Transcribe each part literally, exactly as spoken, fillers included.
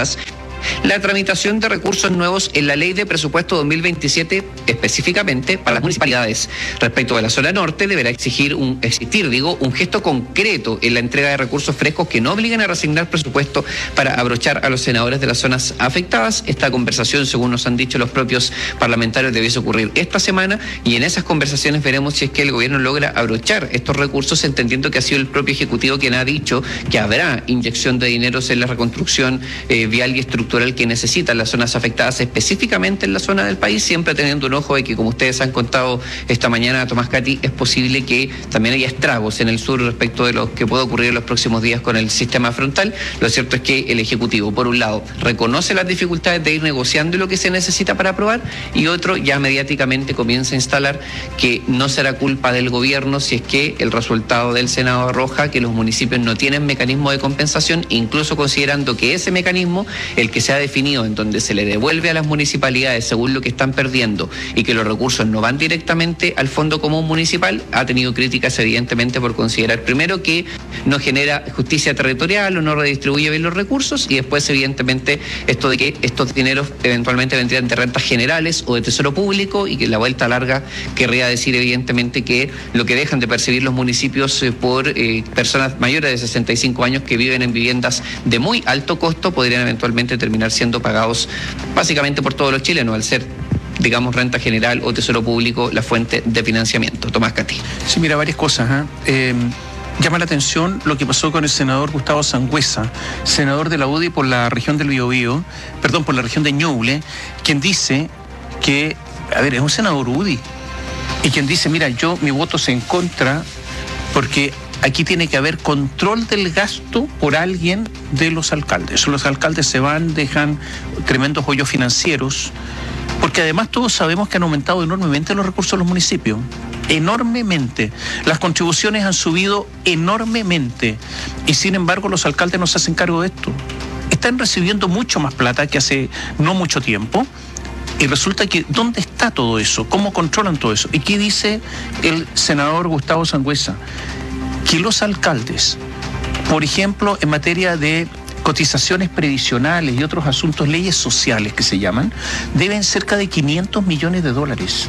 afectadas, la tramitación de recursos nuevos en la Ley de Presupuesto dos mil veintisiete, específicamente para las municipalidades. Respecto de la zona norte, deberá exigir un, existir, digo, un gesto concreto en la entrega de recursos frescos que no obliguen a resignar presupuesto para abrochar a los senadores de las zonas afectadas. Esta conversación, según nos han dicho los propios parlamentarios, debiese ocurrir esta semana, y en esas conversaciones veremos si es que el gobierno logra abrochar estos recursos, entendiendo que ha sido el propio Ejecutivo quien ha dicho que habrá inyección de dineros en la reconstrucción eh, vial y estructural que necesitan las zonas afectadas, específicamente en la zona del país, siempre teniendo un ojo de que, como ustedes han contado esta mañana, Tomás Cati, es posible que también haya estragos en el sur respecto de lo que puede ocurrir en los próximos días con el sistema frontal. Lo cierto es que el Ejecutivo, por un lado, reconoce las dificultades de ir negociando lo que se necesita para aprobar, y otro, ya mediáticamente comienza a instalar que no será culpa del gobierno si es que el resultado del Senado arroja que los municipios no tienen mecanismo de compensación, incluso considerando que ese mecanismo, el que se ha definido, en donde se le devuelve a las municipalidades según lo que están perdiendo y que los recursos no van directamente al Fondo Común Municipal, ha tenido críticas evidentemente por considerar primero que no genera justicia territorial o no redistribuye bien los recursos, y después evidentemente esto de que estos dineros eventualmente vendrían de rentas generales o de tesoro público, y que la vuelta larga querría decir evidentemente que lo que dejan de percibir los municipios eh, por eh, personas mayores de sesenta y cinco años que viven en viviendas de muy alto costo podrían eventualmente terminar siendo pagados básicamente por todos los chilenos, al ser, digamos, renta general o tesoro público la fuente de financiamiento. Tomás Cati. Sí, mira, varias cosas. ¿eh? Eh, llama la atención lo que pasó con el senador Gustavo Sangüesa, senador de la U D I por la región del Biobío, perdón, por la región de Ñuble, quien dice que, a ver, es un senador U D I, y quien dice, mira, yo, mi voto es en contra porque aquí tiene que haber control del gasto por alguien de los alcaldes. Los alcaldes se van, dejan tremendos hoyos financieros, porque además todos sabemos que han aumentado enormemente los recursos de los municipios. Enormemente. Las contribuciones han subido enormemente. Y sin embargo los alcaldes no se hacen cargo de esto. Están recibiendo mucho más plata que hace no mucho tiempo. Y resulta que, ¿dónde está todo eso? ¿Cómo controlan todo eso? ¿Y qué dice el senador Gustavo Sangüesa? Que los alcaldes, por ejemplo, en materia de cotizaciones previsionales y otros asuntos, leyes sociales que se llaman, deben cerca de quinientos millones de dólares.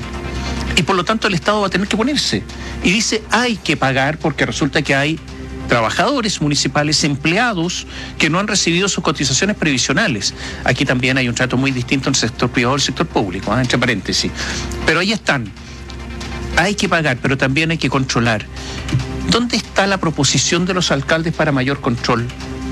Y por lo tanto el Estado va a tener que ponerse. Y dice, hay que pagar, porque resulta que hay trabajadores municipales, empleados, que no han recibido sus cotizaciones previsionales. Aquí también hay un trato muy distinto entre el sector privado y el sector público, ¿eh? Entre paréntesis. Pero ahí están. Hay que pagar, pero también hay que controlar. ¿Dónde está la proposición de los alcaldes para mayor control?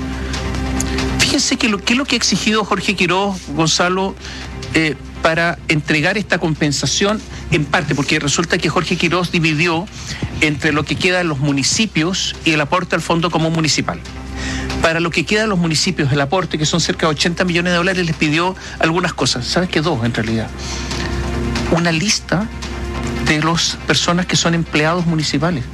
Fíjense que lo que es lo que ha exigido Jorge Quiroz, Gonzalo, eh, para entregar esta compensación, en parte porque resulta que Jorge Quiroz dividió entre lo que queda en los municipios y el aporte al Fondo Común Municipal. Para lo que queda en los municipios, el aporte, que son cerca de ochenta millones de dólares, les pidió algunas cosas. ¿Sabes qué? Dos, en realidad. Una lista de las personas que son empleados municipales.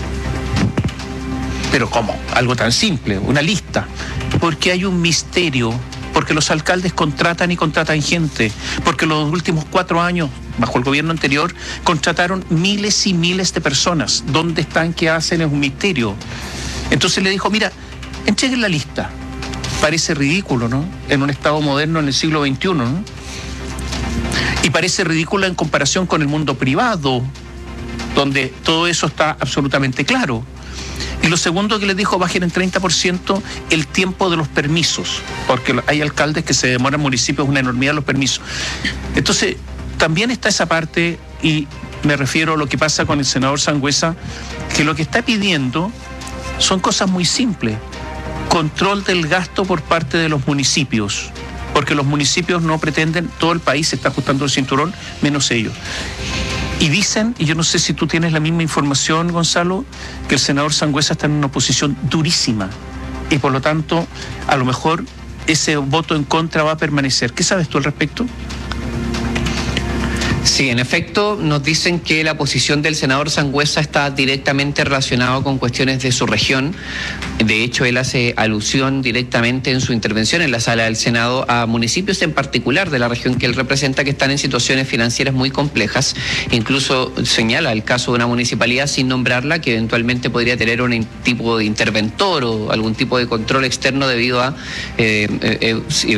Pero ¿cómo? Algo tan simple, una lista. Porque hay un misterio, porque los alcaldes contratan y contratan gente, porque los últimos cuatro años, bajo el gobierno anterior, contrataron miles y miles de personas. ¿Dónde están? ¿Qué hacen? Es un misterio. Entonces le dijo, mira, entreguen la lista. Parece ridículo, ¿no? En un Estado moderno en el siglo veintiuno, ¿no? Y parece ridículo en comparación con el mundo privado, donde todo eso está absolutamente claro. Y lo segundo que les dijo, bajen en treinta por ciento el tiempo de los permisos, porque hay alcaldes que se demoran, municipios, una enormidad los permisos. Entonces, también está esa parte, y me refiero a lo que pasa con el senador Sangüesa, que lo que está pidiendo son cosas muy simples. Control del gasto por parte de los municipios, porque los municipios no pretenden, todo el país se está ajustando el cinturón, menos ellos. Y dicen, y yo no sé si tú tienes la misma información, Gonzalo, que el senador Sangüesa está en una posición durísima y por lo tanto, a lo mejor ese voto en contra va a permanecer. ¿Qué sabes tú al respecto? Sí, en efecto, nos dicen que la posición del senador Sangüesa está directamente relacionada con cuestiones de su región. De hecho, él hace alusión directamente en su intervención en la sala del Senado a municipios en particular de la región que él representa que están en situaciones financieras muy complejas. Incluso señala el caso de una municipalidad, sin nombrarla, que eventualmente podría tener un tipo de interventor o algún tipo de control externo debido a... Eh, eh,